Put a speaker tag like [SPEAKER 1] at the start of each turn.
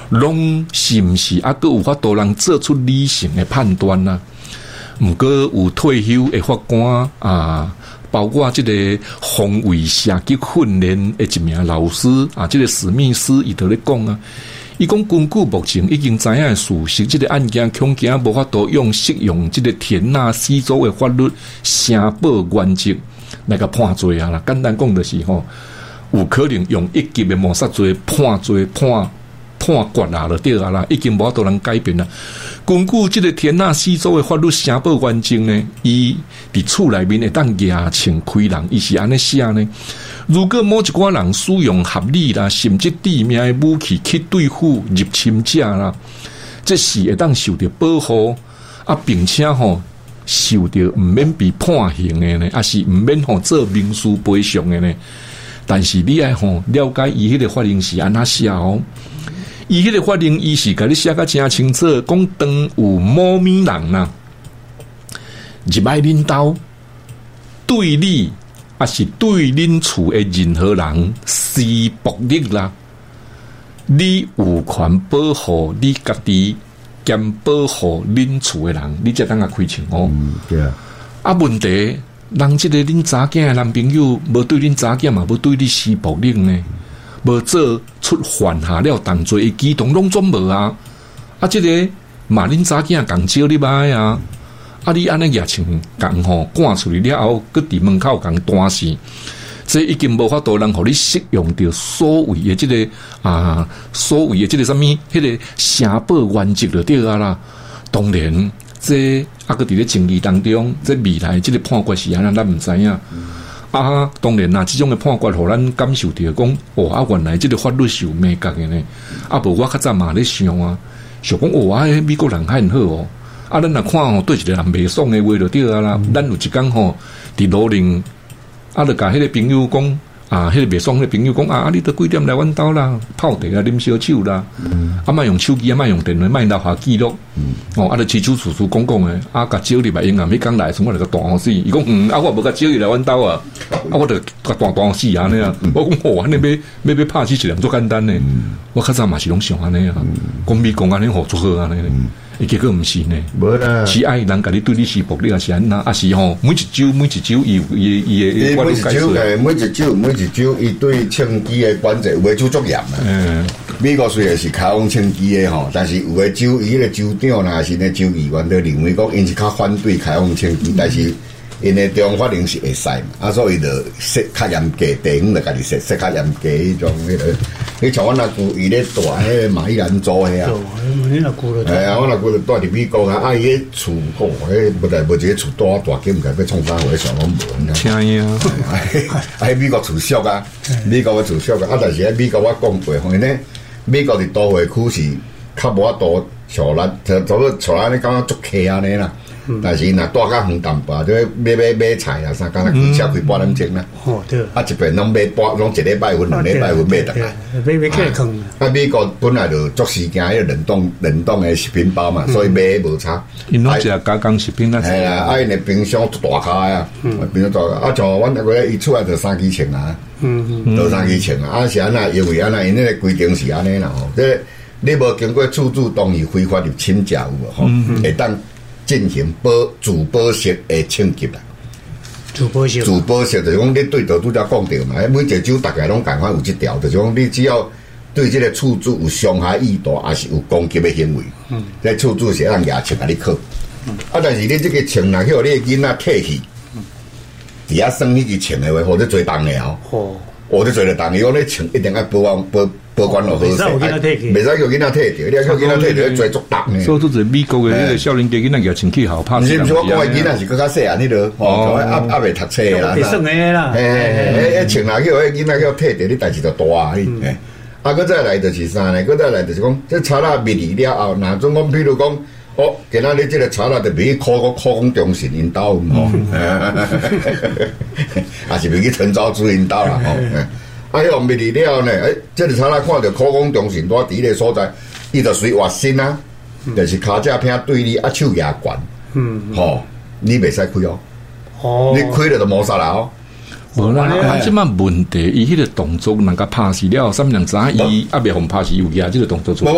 [SPEAKER 1] 拢是毋是啊？佫有法度人做出理性的判断啊？毋过有退休的法官啊，包括这个防卫射击训练的一名老师啊，这个史密斯伊就咧讲啊，伊讲根据目前已经知影的事实，这个案件恐惊无法度用适用这个田纳西州的法律声保原则来个判罪啊啦。简单讲就是吼，有可能用一级的谋杀罪判决啦，就对啊啦，已经无法度人改变啦。根据这个田纳西州的法律声保原则呢，伊伫厝内面会当牙请开人，伊是安尼写呢。如果某一寡人使用合理啦，甚至致命的武器去对付入侵者啦，这是会当受到保护啊，并且受到毋免被判刑的呢，啊是毋免做民事赔偿的呢。但是你爱了解伊迄个法令是安怎写哦。伊迄个法令，伊是甲你写甲真清楚，讲当有某咪人呐，入来恁兜对你，啊是对恁厝的任何人施暴力啦，你有权保护你家己，兼保护恁厝的人，你才当开枪哦。
[SPEAKER 2] 对啊。
[SPEAKER 1] 啊，问题，人这个恁查囝的男朋友，无对恁查囝嘛，无对你施暴力呢？无做出犯下了同罪的举动，拢总无啊！啊，这个嘛，恁查囝共招你歹啊！啊，你安尼也像共赶出去了后，搁伫门口共单死，这已经无法度人互你适用到所谓的这个所谓的这个什么，迄个声保原则就对啊啦。当然，这搁伫咧争议当中，这未来这个判决是安怎，咱毋知影。啊，当然啦，这种的判决，互咱感受到讲，原来这个法律是有美感的呢。啊，无我较早嘛咧想啊，想讲美国人还很好哦。啊，咱若看对一个人袂爽的话就对啊啦。咱有一天伫路宁，啊，就甲迄个朋友讲。迄个袂爽的朋友讲你都几点来阮兜啦？泡茶啦，啉烧酒啦，莫用手机，莫用电话，莫留下记录。就清楚楚楚讲诶，甲招入来，因迄讲来，从我来个断死。伊讲我无甲招入来阮兜啊，我就甲断死安尼啊。我讲安尼要拍死一人足简单呢。我较早嘛是拢想安尼啊，讲美国安尼好足好安尼。结果毋是呢，
[SPEAKER 2] 无啦，
[SPEAKER 1] 是爱人甲你对你施暴力啊是安那，啊是每一州伊
[SPEAKER 2] 每一州伊对枪击的管制有诶州足严啊。美国虽然是开放枪击的但是有诶州伊迄个州长啦是咧州议员都认为讲因是较反对开放枪击，但是因诶中法令是会使嘛，所以就设较严格，地方就家己设较严格迄种迄像阮阿舅伊咧住迄个马伊兰州遐啊，我阿舅就住伫美国啊，伊迄厝无一个厝大间，毋知要创啥货，上拢无。
[SPEAKER 1] 听伊啊，
[SPEAKER 2] 喺美国厝小啊，美国嘅厝小啊，但是喺美国我讲过，因为美国伫都会区是较无法度像咱，像咱咧感觉足客安尼啦。但是若住较远淡薄，就买菜啊，啥敢若开车开半点钟啦。对。一边拢买拢一礼拜份、2礼拜份买得来。买起来坑。美国本来就足时间迄冷冻的食品包嘛，所以买无差。
[SPEAKER 1] 因拢食加工食品啦。
[SPEAKER 2] 系啊，因为冰箱大卡啊，冰箱大卡。像阮那个伊厝内就3支枪啊，就3支枪啊。是安那，因为安那，因那个规定是安尼啦。这你无经过处置同意非法入侵者有无？会当进行自保式的枪击啦。自保式就是讲你对拄则讲着嘛，每一个州大概拢共款有这条，就是讲你只要对这个处置有伤害意图，还是有攻击的行为，这处置是让牙枪甲你扣。但是你这个枪若去互你的囡仔摕去，底下生迄支枪的话，或者最重的或者做得重，伊讲你枪一定要保管落好势，袂使叫囡仔摕着，你叫囡仔摕着做足重的。
[SPEAKER 1] 所以就是美国的那个少年家囡仔牙枪去好怕。
[SPEAKER 2] 不是我讲的囡仔是更较细汉迄落，未读册啦。袂算的啦。枪若叫迄囡仔叫摕着，你代志就大啊！搁再来就是啥呢？搁再来就是讲，这查啦灭离了后，若总讲，比如讲。今仔日这个查啦，就别考公中心引导还是别去陈昭珠引导啦迄个灭离了呢？这个查啦看到考公中心多伫个所在，伊就随活身啊，就是骹只片对你手牙管，你袂使开你开了就谋杀啦
[SPEAKER 1] 无啦，即摆问题，伊迄个动作人家拍死了，啥物人知伊未互拍死有牙这个动作做。